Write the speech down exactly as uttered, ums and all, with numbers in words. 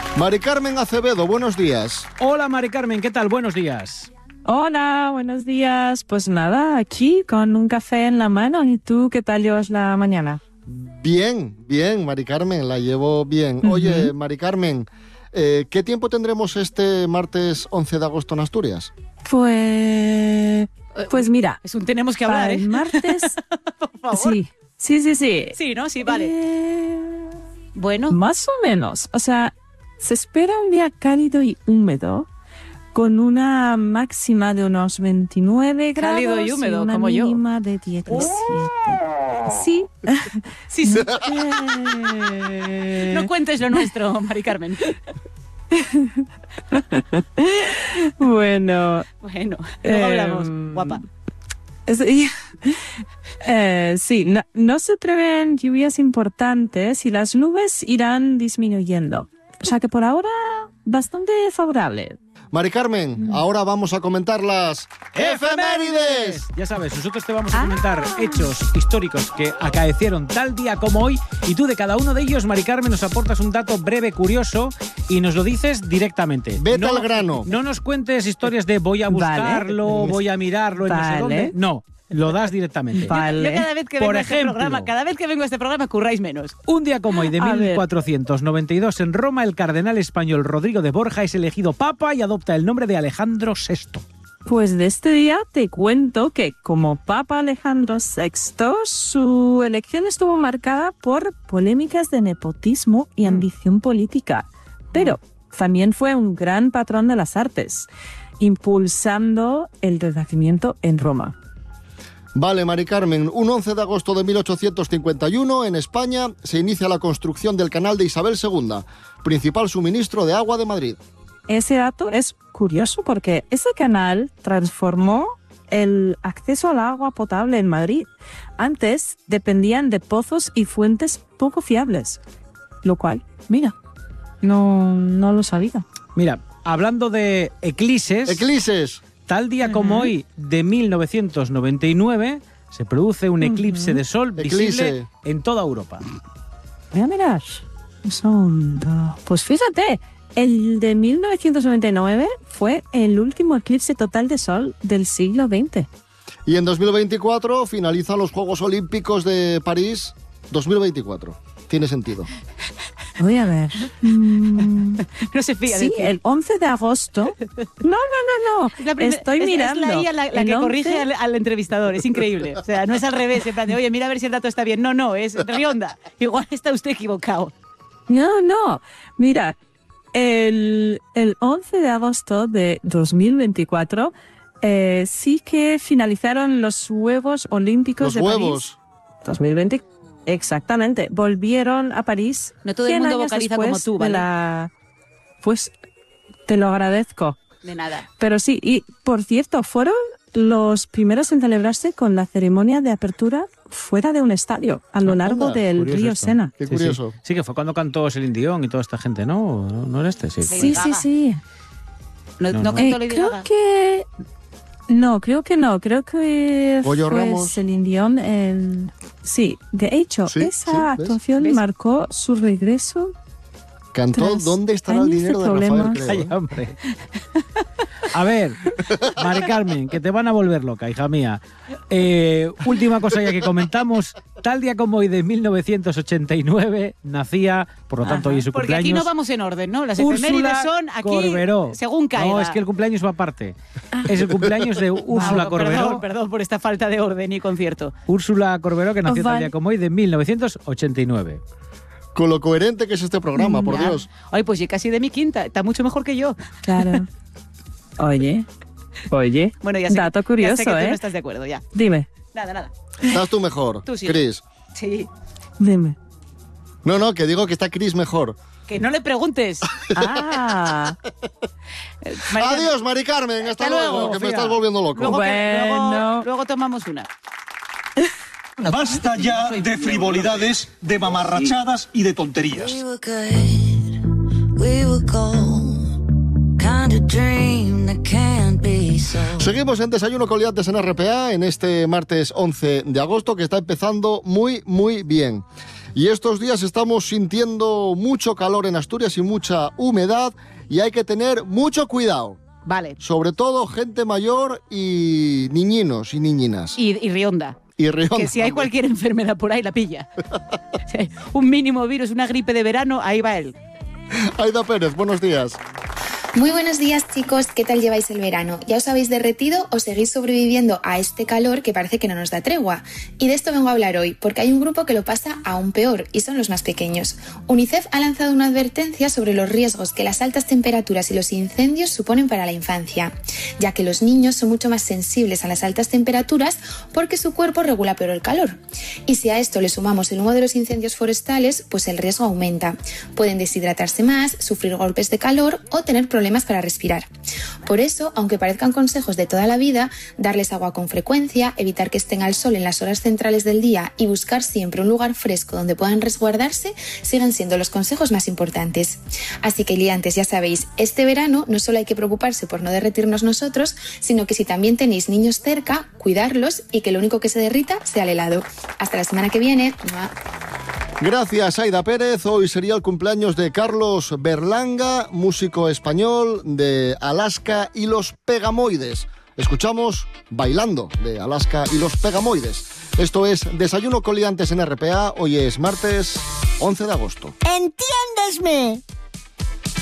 Mari Carmen Acevedo, buenos días. Hola Mari Carmen, ¿qué tal? Buenos días. Hola, buenos días. Pues nada, aquí con un café en la mano. ¿Y tú qué tal llevas la mañana? Bien, bien, Mari Carmen, la llevo bien. Uh-huh. Oye, Mari Carmen, eh, ¿qué tiempo tendremos este martes once de agosto en Asturias? Pues... Pues mira... Es un tenemos que hablar, para ¿eh? el martes... Por favor. Sí, sí, sí, sí. Sí, ¿no? Sí, vale. Eh... Bueno. Más o menos. O sea, se espera un día cálido y húmedo, con una máxima de unos veintinueve grados cálido y húmedo, y una como mínima yo. de diecisiete. Oh. Sí. Sí, sí. No cuentes lo nuestro, Mari Carmen. Bueno. Bueno, luego eh, hablamos, guapa. Sí, eh, sí no, no se prevén lluvias importantes y las nubes irán disminuyendo. O sea que por ahora, bastante favorable. Mari Carmen, mm. ahora vamos a comentar las efemérides. Ya sabes, nosotros te vamos a comentar ah. hechos históricos que acaecieron tal día como hoy y tú de cada uno de ellos, Mari Carmen, nos aportas un dato breve, curioso y nos lo dices directamente. Vete no, al grano. No nos cuentes historias de voy a buscarlo, vale. voy a mirarlo en vale. no sé dónde. No. Lo das directamente. Vale. Yo, yo cada vez que vengo Por ejemplo, a este programa, cada vez que vengo a este programa curráis menos. Un día como hoy de a mil cuatrocientos noventa y dos ver. En Roma, el cardenal español Rodrigo de Borja es elegido papa y adopta el nombre de Alejandro sexto. Pues de este día te cuento que como Papa Alejandro sexto, su elección estuvo marcada por polémicas de nepotismo y ambición política. Pero también fue un gran patrón de las artes, impulsando el Renacimiento en Roma. Vale, Mari Carmen, un once de agosto de mil ochocientos cincuenta y uno, en España, se inicia la construcción del canal de Isabel segunda, principal suministro de agua de Madrid. Ese dato es curioso porque ese canal transformó el acceso al agua potable en Madrid. Antes dependían de pozos y fuentes poco fiables, lo cual, mira, no, no lo sabía. Mira, hablando de eclises... ¡Eclises! Tal día como uh-huh. hoy, de mil novecientos noventa y nueve, se produce un eclipse uh-huh. de sol visible eclipse. en toda Europa. Mira, mira. Pues fíjate, el de mil novecientos noventa y nueve fue el último eclipse total de sol del siglo veinte. Y en dos mil veinticuatro finalizan los Juegos Olímpicos de París dos mil veinticuatro. Tiene sentido. Voy a ver. Mm, no se fía. Sí, el once de agosto. No, no, no, no. La primer, Estoy es, mirando. Es la I A la, la que once... corrige al, al entrevistador. Es increíble. O sea, no es al revés. En plan de, oye, mira a ver si el dato está bien. No, no, es Rionda. Igual está usted equivocado. No, no. Mira, el, el once de agosto de dos mil veinticuatro eh, sí que finalizaron los Juegos Olímpicos los de huevos. París. dos mil veinte. Exactamente, volvieron a París. No todo el mundo vocaliza como tú, ¿vale? De la... Pues te lo agradezco. De nada. Pero sí, y por cierto, fueron los primeros en celebrarse con la ceremonia de apertura fuera de un estadio, a lo largo Anda, del río esto. Sena. Qué sí, curioso. Sí. sí, que fue cuando cantó Celine Dion y toda esta gente, ¿no? ¿No, no era este? Sí, sí, sí, sí. ¿No, no, no cantó eh, Lady Creo Gaga? que... No, creo que no. Creo que Pollo fue Ramos. Celine Dion. El... Sí, de hecho, sí, esa sí, actuación ¿ves? marcó su regreso. Cantó ¿Dónde estará el dinero de, de Rafael, creo. Ay, hombre. A ver, Mari Carmen, que te van a volver loca, hija mía. Eh, última cosa ya que comentamos. Tal día como hoy de mil novecientos ochenta y nueve nacía, por lo tanto, Ajá. hoy es su Porque cumpleaños. Aquí no vamos en orden, ¿no? Las Úrsula efemérides son aquí Corberó. según caiga. No, es que el cumpleaños va aparte. Es el cumpleaños de Úrsula wow, Corberó. Perdón, perdón por esta falta de orden y concierto. Úrsula Corberó, que nació Oh, vale. tal día como hoy de mil novecientos ochenta y nueve. Con lo coherente que es este programa, por Ya. Dios. Ay, pues ya casi de mi quinta. Está mucho mejor que yo. Claro. Oye, oye. Bueno, ya sé, Dato que, curioso, ya sé que tú ¿eh? no estás de acuerdo, ya. Dime, Nada, nada. Estás tú mejor, Tú sí. Chris. Sí. dime. No, no, que digo que está Chris mejor. Que no le preguntes. Ah, Eh, María, Adiós, Mari Carmen. Hasta, Hasta luego, luego, que me Sofía. estás volviendo loco. Luego, que- Bueno. luego, luego tomamos una. Basta ya de frivolidades, de mamarrachadas y de tonterías. We were good, we were gold, kind of dream that can't be sold. Seguimos en Desayuno con Liantes en R P A en este martes once de agosto, que está empezando muy, muy bien. Y estos días estamos sintiendo mucho calor en Asturias y mucha humedad y hay que tener mucho cuidado. Vale. Sobre todo gente mayor y niñinos y niñinas. Y, y Rionda. Y Rionda. Que si hay cualquier enfermedad por ahí, la pilla. Si hay un mínimo virus, una gripe de verano, ahí va él. Aida Pérez, buenos días. Muy buenos días, chicos. ¿Qué tal lleváis el verano? ¿Ya os habéis derretido o seguís sobreviviendo a este calor que parece que no nos da tregua? Y de esto vengo a hablar hoy, porque hay un grupo que lo pasa aún peor, y son los más pequeños. UNICEF ha lanzado una advertencia sobre los riesgos que las altas temperaturas y los incendios suponen para la infancia, ya que los niños son mucho más sensibles a las altas temperaturas porque su cuerpo regula peor el calor. Y si a esto le sumamos el humo de los incendios forestales, pues el riesgo aumenta. Pueden deshidratarse más, sufrir golpes de calor o tener problemas problemas para respirar. Por eso, aunque parezcan consejos de toda la vida, darles agua con frecuencia, evitar que estén al sol en las horas centrales del día y buscar siempre un lugar fresco donde puedan resguardarse, siguen siendo los consejos más importantes. Así que, liantes, ya sabéis, este verano no solo hay que preocuparse por no derretirnos nosotros, sino que si también tenéis niños cerca, cuidarlos y que lo único que se derrita sea el helado. Hasta la semana que viene. ¡Mua! Gracias, Aida Pérez. Hoy sería el cumpleaños de Carlos Berlanga, músico español de Alaska y los Pegamoides. Escuchamos Bailando, de Alaska y los Pegamoides. Esto es Desayuno con Liantes en R P A. Hoy es martes once de agosto. ¡Entiéndesme!